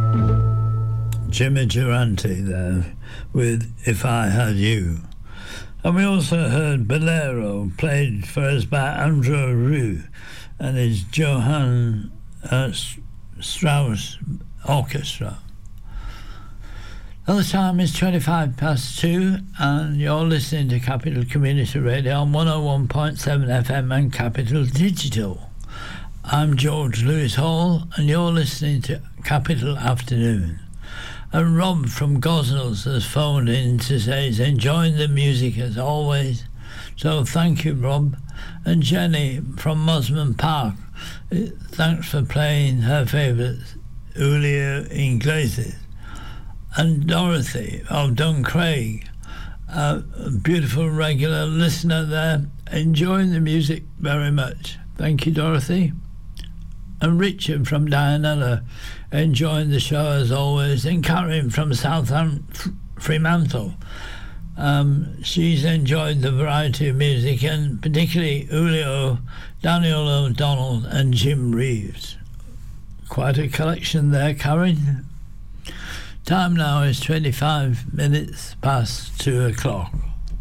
Jimmy Durante there with If I Had You. And we also heard Bolero, played for us by Andrew Roux and his Johann Strauss Orchestra. Now the time is 2:25, and you're listening to Capital Community Radio on 101.7 FM and Capital Digital. I'm George Lewis Hall, and you're listening to Capital Afternoon. And Rob from Gosnells has phoned in to say he's enjoying the music as always. So thank you, Rob. And Jenny from Mosman Park, thanks for playing her favourite, Julio Iglesias. And Dorothy of Duncraig, a beautiful regular listener there, enjoying the music very much. Thank you, Dorothy. And Richard from Dianella, enjoying the show as always. And Karen from Fremantle, she's enjoyed the variety of music, and particularly Julio, Daniel O'Donnell and Jim Reeves. Quite a collection there, Karen. Time now is 25 minutes past 2 o'clock.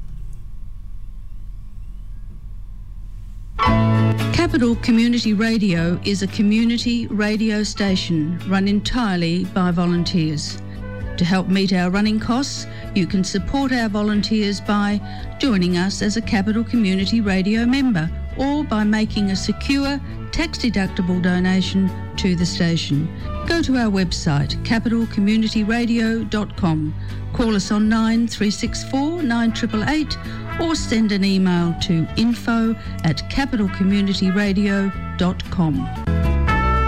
Capital Community Radio is a community radio station run entirely by volunteers. To help meet our running costs, you can support our volunteers by joining us as a Capital Community Radio member or by making a secure, tax-deductible donation to the station. Go to our website, capitalcommunityradio.com. Call us on 9364 9888 or send an email to info@capitalcommunityradio.com.